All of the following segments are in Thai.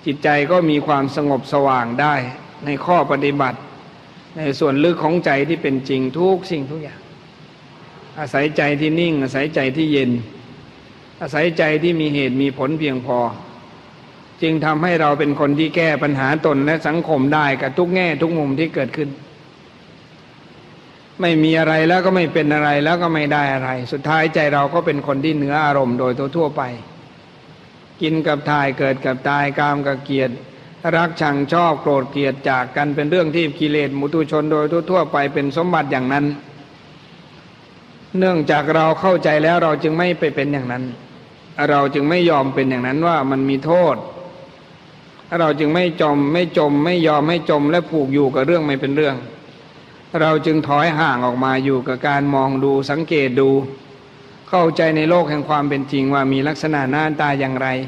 จิตใจก็มีความสงบสว่างได้ในข้อปฏิบัติในส่วนลึกของใจที่เป็นจริงทุกสิ่งทุกอย่างอาศัยใจที่นิ่งอาศัยใจที่เย็นอาศัยใจที่มีเหตุมีผลเพียงพอจึงทำให้เราเป็นคนที่แก้ปัญหาตนและสังคมได้กับทุกแง่ทุกมุมที่เกิดขึ้นไม่มีอะไรแล้วก็ไม่เป็นอะไรแล้วก็ไม่ได้อะไรสุดท้ายใจเราก็เป็นคนที่เหนืออารมณ์โดยทั่วไปกินกับทายเกิดกับตายกามกับเกียรติรักชังชอบโกรธเกลียดจากกันเป็นเรื่องที่กิเลสมุตุชนโดยทั่วไปเป็นสมบัติอย่างนั้นเนื่องจากเราเข้าใจแล้วเราจึงไม่ไปเป็นอย่างนั้นเราจึงไม่ยอมเป็นอย่างนั้นว่ามันมีโทษเราจึงไม่จมไม่ยอมให้จมและผูกอยู่กับเรื่องไม่เป็นเรื่องเราจึงถอยห่างออกมาอยู่กับการมองดูสังเกตดูเข้าใจในโลกแห่งความเป็นจริงว่ามีลักษณะหน้าตาอย่างไร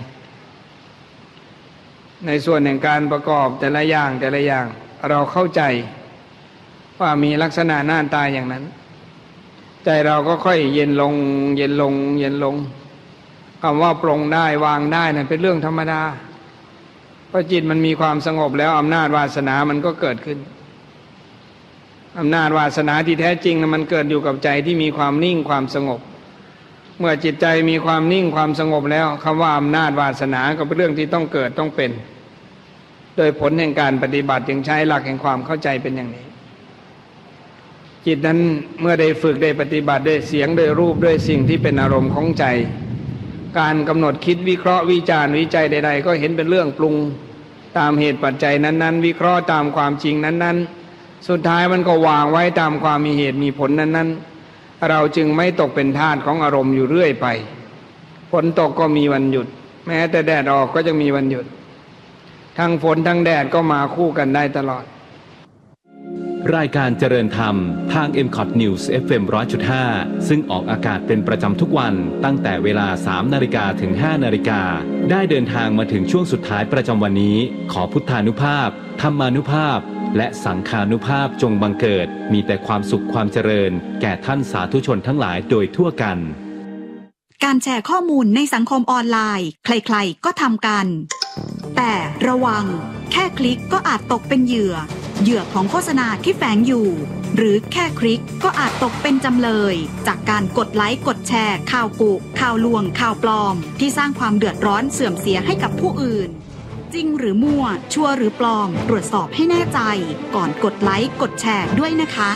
ในส่วนแห่งการประกอบแต่ละอย่างเราเข้าใจว่ามีลักษณะหน้าตาอย่างนั้นใจเราก็ค่อยเย็นลงคำว่าปรงได้วางได้นั่นเป็นเรื่องธรรมดาเพราะจิตมันมีความสงบแล้วอำนาจวาสนามันก็เกิดขึ้นอำนาจวาสนาที่แท้จริงมันเกิดอยู่กับใจที่มีความนิ่งความสงบเมื่อจิตใจมีความนิ่งความสงบแล้วคำว่าอำนาจวาสนาก็เป็นเรื่องที่ต้องเกิดต้องเป็นโดยผลแห่งการปฏิบัติจึงใช้หลักแห่งความเข้าใจเป็นอย่างนี้จิตนั้นเมื่อได้ฝึกได้ปฏิบัติด้วยเสียงด้วยรูปด้วยสิ่งที่เป็นอารมณ์ของใจการกำหนดคิดวิเคราะห์วิจารณ์วิจัยใดๆก็เห็นเป็นเรื่องปรุงตามเหตุปัจจัยนั้นๆวิเคราะห์ตามความจริงนั้นๆสุดท้ายมันก็วางไว้ตามความมีเหตุมีผลนั้นๆเราจึงไม่ตกเป็นทาสของอารมณ์อยู่เรื่อยไปฝนตกก็มีวันหยุดแม้แต่แดดออกก็จะมีวันหยุดทั้งฝนทั้งแดดก็มาคู่กันได้ตลอดรายการเจริญธรรมทาง MCOT News FM 100.5 ซึ่งออกอากาศเป็นประจำทุกวันตั้งแต่เวลา 3 นาฬิกาถึง 5 นาฬิกาได้เดินทางมาถึงช่วงสุดท้ายประจำวันนี้ขอพุทธานุภาพธรรมานุภาพและสังฆานุภาพจงบังเกิดมีแต่ความสุขความเจริญแก่ท่านสาธุชนทั้งหลายโดยทั่วกันการแชร์ข้อมูลในสังคมออนไลน์ใครๆก็ทำกันแต่ระวังแค่คลิกก็อาจตกเป็นเหยื่อของโฆษณาที่แฝงอยู่หรือแค่คลิกก็อาจตกเป็นจำเลยจากการกดไลค์กดแชร์ข่าวกุข่าวลวงข่าวปลอมที่สร้างความเดือดร้อนเสื่อมเสียให้กับผู้อื่นจริงหรือมั่วชัวร์หรือปลอมตรวจสอบให้แน่ใจก่อนกดไลค์กดแชร์ด้วยนะคะ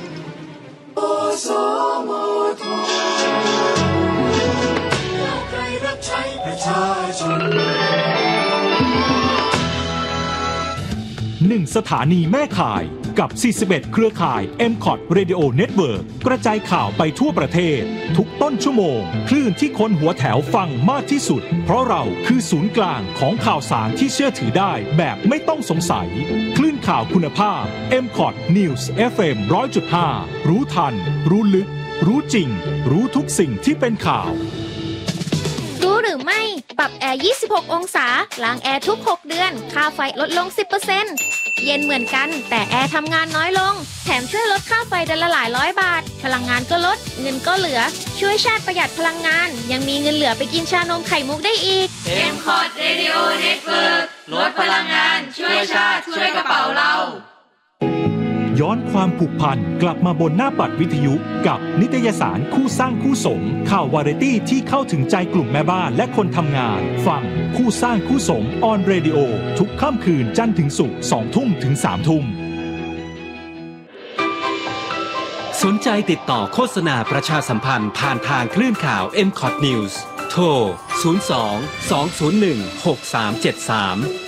1 สถานีแม่ข่ายกับ41เครือข่าย MCOT Radio Network กระจายข่าวไปทั่วประเทศทุกต้นชั่วโมงคลื่นที่คนหัวแถวฟังมากที่สุดเพราะเราคือศูนย์กลางของข่าวสารที่เชื่อถือได้แบบไม่ต้องสงสัยคลื่นข่าวคุณภาพ MCOT News FM 100.5 รู้ทันรู้ลึกรู้จริงรู้ทุกสิ่งที่เป็นข่าวรู้หรือไม่ปรับแอร์26องศาล้างแอร์ทุก6เดือนค่าไฟลดลง 10% เย็นเหมือนกันแต่แอร์ทำงานน้อยลงแถมช่วยลดค่าไฟเดือนละหลายร้อยบาทพลังงานก็ลดเงินก็เหลือช่วยชาติประหยัดพลังงานยังมีเงินเหลือไปกินชานมไข่มุกได้อีก MCOT Radio Network ลดพลังงานช่วยชาติช่วยกระเป๋าเราย้อนความผูกพันกลับมาบนหน้าปัดวิทยุกับนิตยสารคู่สร้างคู่สมข่าววาไรตี้ที่เข้าถึงใจกลุ่มแม่บ้านและคนทำงานฟังคู่สร้างคู่สมออนเรดิโอทุกค่ำคืนจันทร์ถึงศุกร์ 20:00 ถึง 3:00 สนใจติดต่อโฆษณาประชาสัมพันธ์ผ่านทางคลื่นข่าว MCOT News โทร 02 201 6373